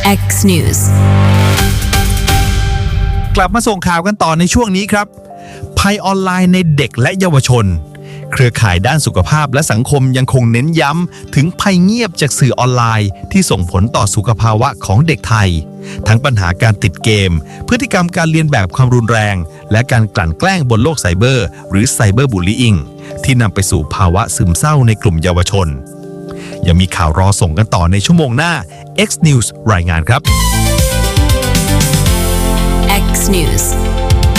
X News กลับมาส่งข่าวกันต่อในช่วงนี้ครับภัยออนไลน์ในเด็กและเยาวชนเครือข่ายด้านสุขภาพและสังคมยังคงเน้นย้ำถึงภัยเงียบจากสื่อออนไลน์ที่ส่งผลต่อสุขภาวะของเด็กไทยทั้งปัญหาการติดเกมพฤติกรรมการเลียนแบบความรุนแรงและการกลั่นแกล้งบนโลกไซเบอร์หรือไซเบอร์บูลลี่อิงที่นำไปสู่ภาวะซึมเศร้าในกลุ่มเยาวชนยังมีข่าวรอส่งกันต่อในชั่วโมงหน้า X News รายงานครับ X News